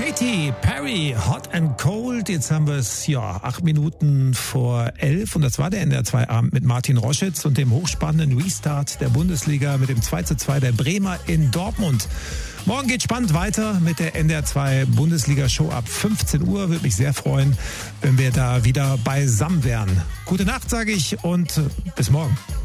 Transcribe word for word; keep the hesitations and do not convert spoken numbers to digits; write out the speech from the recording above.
Katy Perry, Hot and Cold. Jetzt haben wir es, ja, acht Minuten vor elf. Und das war der N D R zwei Abend mit Martin Roschitz und dem hochspannenden Restart der Bundesliga mit dem zwei zu zwei der Bremer in Dortmund. Morgen geht spannend weiter mit der N D R zwei Bundesliga-Show ab fünfzehn Uhr. Würde mich sehr freuen, wenn wir da wieder beisammen wären. Gute Nacht, sage ich, und bis morgen.